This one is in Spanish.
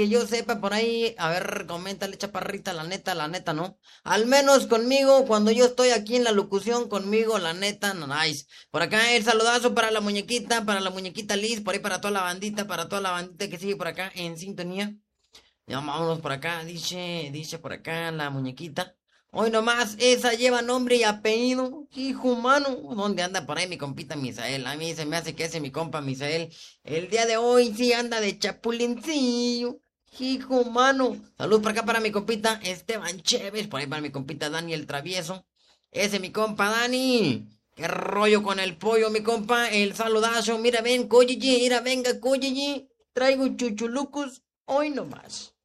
Que yo sepa por ahí, a ver, coméntale, chaparrita, la neta, ¿no? Al menos conmigo, cuando yo estoy aquí en la locución, conmigo, la neta, no, nice. Por acá el saludazo para la muñequita Liz, por ahí para toda la bandita que sigue por acá en sintonía. Ya vámonos por acá, dice por acá la muñequita. Hoy nomás, esa lleva nombre y apellido. Hijo humano. ¿Dónde anda por ahí mi compita Misael? A mí se me hace que ese mi compa Misael. El día de hoy sí anda de chapulincillo. Hijo humano. Salud por acá para mi compita Esteban Chévez. Por ahí para mi compita Dani el Travieso. Ese mi compa Dani. ¿Qué rollo con el pollo, mi compa? El saludazo. Mira, ven, Coyiyi. Mira, venga, Coyiyi. Traigo chuchulucos. Hoy nomás.